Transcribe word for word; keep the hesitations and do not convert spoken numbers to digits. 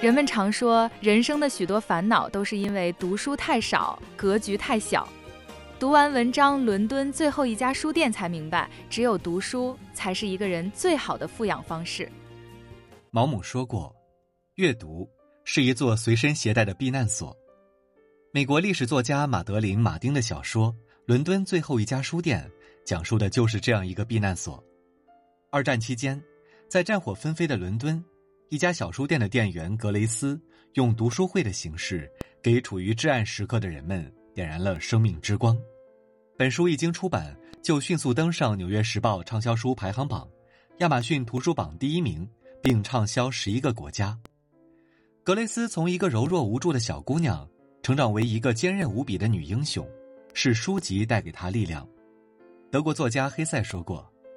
人们常说，人生的许多烦恼都是因为读书太少，格局太小。读完文章《伦敦最后一家书店》才明白，只有读书才是一个人最好的富养方式。 毛姆说过，阅读是一座随身携带的避难所。美国历史作家马德琳·马丁的小说《伦敦最后一家书店》讲述的就是这样一个避难所。二战期间，在战火纷飞的伦敦，一家小书店的店员格雷斯用读书会的形式，给处于至暗时刻的人们点燃了生命之光。本书一经出版，就迅速登上《纽约时报》畅销书排行榜、亚马逊图书榜第一名，并畅销十一个国家。格雷斯从一个柔弱无助的小姑娘，成长为一个坚韧无比的女英雄，是书籍带给她力量。德国作家黑塞说过，